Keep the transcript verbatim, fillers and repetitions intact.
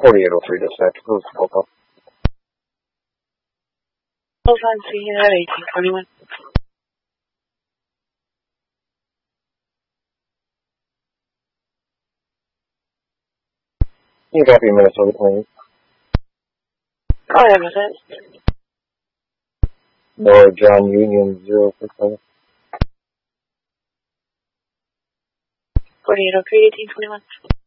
forty-eight oh three dispatch, close to Copa. Hold on, see you at eighteen twenty-one. You copy Minnesota, please. Oh, yeah, was it? Or John Union zero six seven. forty-eight oh three, eighteen twenty-one.